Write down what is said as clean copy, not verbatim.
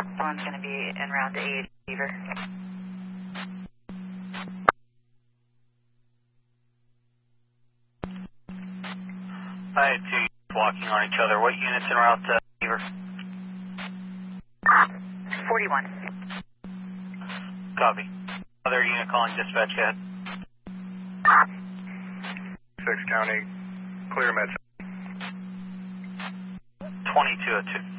One's going to be en route to aid Beaver. I had two units walking on each other. What units en route to Beaver? 41. Copy. Other unit calling dispatch, go ahead. 6 County, clear med. 2202.